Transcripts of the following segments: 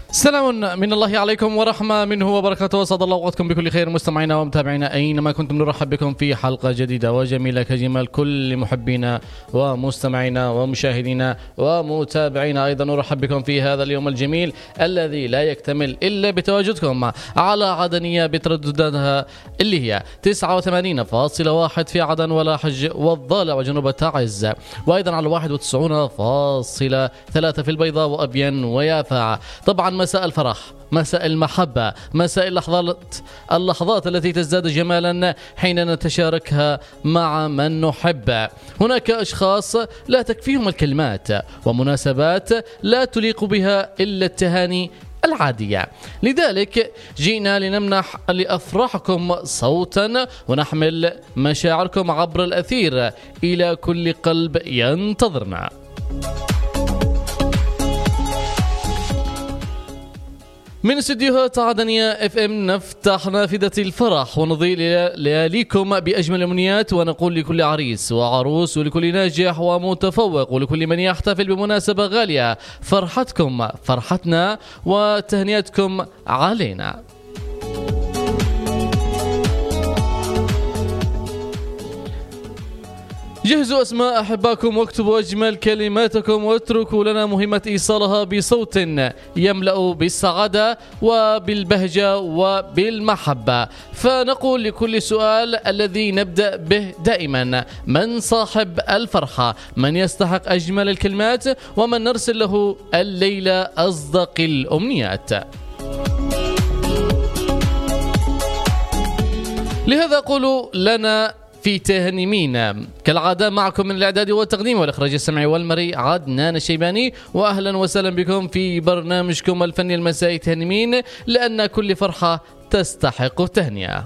سلام من الله عليكم ورحمة منه وبركاته، وسعد الله أوقاتكم بكل خير مستمعينا ومتابعينا أينما كنتم. نرحب بكم في حلقة جديدة وجميلة كجمال كل محبينا ومستمعينا ومشاهدينا ومتابعينا. أيضا نرحب بكم في هذا اليوم الجميل الذي لا يكتمل إلا بتواجدكم على عدنية بتردداتها اللي هي 89.1 في عدن ولاحج والضالع وجنوب تعز، وأيضا على 91.3 في البيضاء وأبين ويافع. طبعا مساء الفرح، مساء المحبة، مساء اللحظات التي تزداد جمالا حين نتشاركها مع من نحب. هناك أشخاص لا تكفيهم الكلمات ومناسبات لا تليق بها إلا التهاني العادية، لذلك جئنا لنمنح لأفراحكم صوتا ونحمل مشاعركم عبر الأثير إلى كل قلب ينتظرنا. من استديوهات عدنية اف ام نفتح نافذة الفرح ونضيء لياليكم بأجمل الأمنيات، ونقول لكل عريس وعروس ولكل ناجح ومتفوق ولكل من يحتفل بمناسبة غالية، فرحتكم فرحتنا وتهنئتكم علينا. جهزوا أسماء أحباكم واكتبوا أجمل كلماتكم واتركوا لنا مهمة إيصالها بصوت يملأ بالسعادة وبالبهجة وبالمحبة. فنقول لكل سؤال الذي نبدأ به دائما: من صاحب الفرحة؟ من يستحق أجمل الكلمات؟ ومن نرسل له الليلة أصدق الأمنيات؟ لهذا قولوا لنا في تهني مين. كالعادة معكم من الإعداد والتقديم والإخراج السمعي والمرئي عدنان الشيباني، وأهلا وسهلا بكم في برنامجكم الفني المسائي تهني مين، لأن كل فرحة تستحق التهنئة.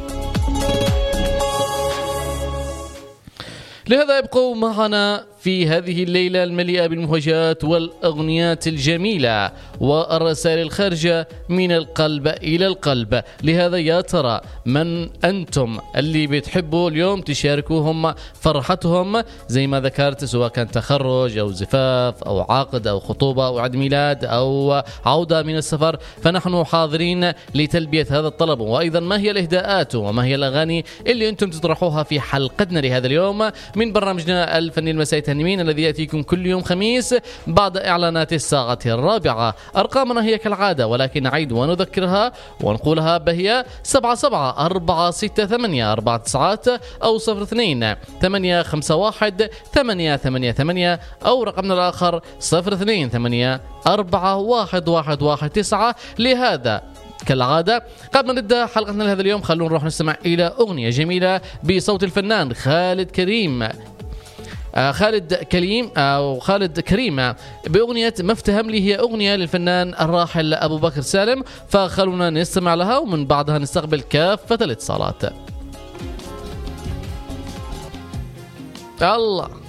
لهذا ابقوا معنا في هذه الليلة المليئة بالمفاجآت والأغنيات الجميلة والرسائل الخارجة من القلب إلى القلب. لهذا يا ترى من أنتم اللي بتحبوا اليوم تشاركوهم فرحتهم زي ما ذكرت، سواء كان تخرج أو زفاف أو عقد أو خطوبة أو عيد ميلاد أو عودة من السفر، فنحن حاضرين لتلبية هذا الطلب. وأيضا ما هي الإهداءات وما هي الأغاني اللي أنتم تطرحوها في حلقتنا لهذا اليوم من برنامجنا الفني المسائي تهني الذي يأتيكم كل يوم خميس بعد إعلانات الساعة 4. أرقامنا هي كالعادة، ولكن نعيد ونذكرها ونقولها، بهي 77-468-49 أو 02-851-888 أو رقمنا الآخر 02-841-119. لهذا كالعادة قبل ما نبدأ حلقتنا لهذا اليوم خلونا نروح نستمع إلى أغنية جميلة بصوت الفنان خالد كريم بأغنية ما افتهم لي. هي أغنية للفنان الراحل أبو بكر سالم، فخلونا نستمع لها ومن بعدها نستقبل كافة الاتصالات. الله